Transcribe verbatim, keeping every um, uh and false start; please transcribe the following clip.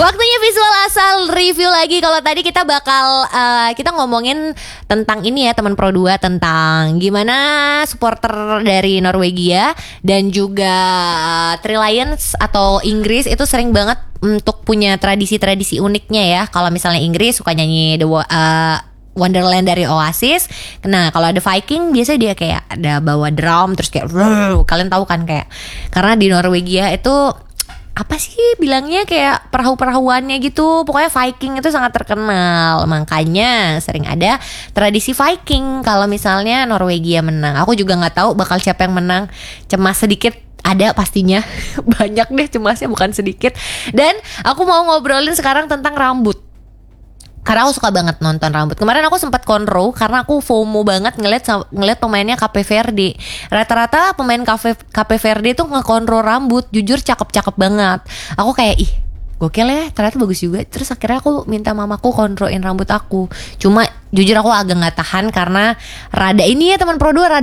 Waktunya visual asal review lagi. Kalau tadi kita bakal uh, kita ngomongin tentang ini ya teman Pro dua, tentang gimana supporter dari Norwegia dan juga uh, Three Lions atau Inggris itu sering banget untuk punya tradisi-tradisi uniknya ya. Kalau misalnya Inggris suka nyanyi The uh, Wonderland dari Oasis. Nah kalau ada Viking biasanya dia kayak ada bawa drum terus kayak kalian tahu kan, kayak karena di Norwegia itu apa sih bilangnya kayak perahu-perahuannya gitu. Pokoknya Viking itu sangat terkenal. Makanya sering ada tradisi Viking kalau misalnya Norwegia menang. Aku juga gak tahu bakal siapa yang menang. Cemas sedikit ada pastinya. Banyak deh cemasnya, bukan sedikit. Dan aku mau ngobrolin sekarang tentang rambut, karena aku suka banget nonton rambut. Kemarin aku sempat konro karena aku FOMO banget ngeliat ngeliat pemainnya Cape Verde. Rata-rata pemain Cape Cape Verde tuh ngekonro rambut, jujur cakep-cakep banget. Aku kayak ih, gokil ya, ternyata bagus juga. Terus akhirnya aku minta mamaku konroin rambut aku. Cuma jujur aku agak nggak tahan karena rada ini ya teman Pro dua, rada